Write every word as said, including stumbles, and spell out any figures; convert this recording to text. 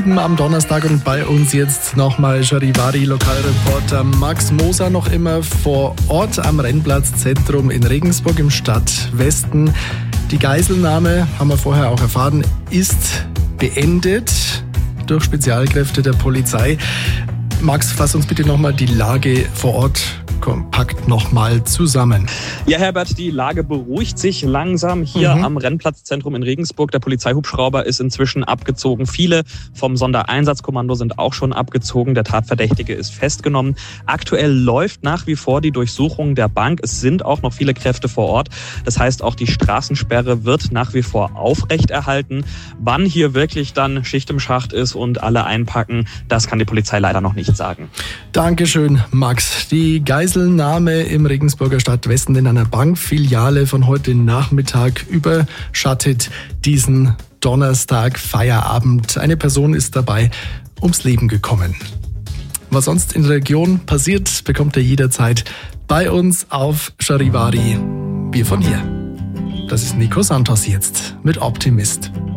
Am Donnerstag und bei uns jetzt nochmal Charivari Lokalreporter Max Moser, noch immer vor Ort am Rennplatzzentrum in Regensburg im Stadtwesten. Die Geiselnahme, haben wir vorher auch erfahren, ist beendet durch Spezialkräfte der Polizei. Max, fass uns bitte nochmal die Lage vor Ort kompakt nochmal zusammen. Ja, Herbert, die Lage beruhigt sich langsam hier mhm. am Rennplatzzentrum in Regensburg. Der Polizeihubschrauber ist inzwischen abgezogen. Viele vom Sondereinsatzkommando sind auch schon abgezogen. Der Tatverdächtige ist festgenommen. Aktuell läuft nach wie vor die Durchsuchung der Bank. Es sind auch noch viele Kräfte vor Ort. Das heißt, auch die Straßensperre wird nach wie vor aufrechterhalten. Wann hier wirklich dann Schicht im Schacht ist und alle einpacken, das kann die Polizei leider noch nicht sagen. Dankeschön, Max. Die Geiselnahme im Regensburger Stadtwesten in einer Bankfiliale von heute Nachmittag überschattet diesen Donnerstag Feierabend. Eine Person ist dabei ums Leben gekommen. Was sonst in der Region passiert, bekommt ihr jederzeit bei uns auf Charivari. Wir von hier. Das ist Nico Santos jetzt mit Optimist.